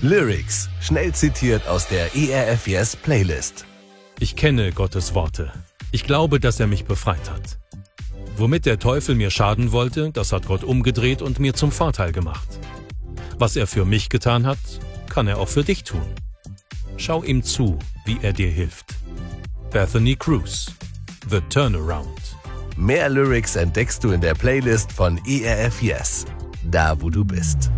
Lyrics, schnell zitiert aus der ERF Yes Playlist. Ich kenne Gottes Worte. Ich glaube, dass er mich befreit hat. Womit der Teufel mir schaden wollte, das hat Gott umgedreht und mir zum Vorteil gemacht. Was er für mich getan hat, kann er auch für dich tun. Schau ihm zu, wie er dir hilft. Bethany Cruz, The Turnaround. Mehr Lyrics entdeckst du in der Playlist von ERF Yes, da wo du bist.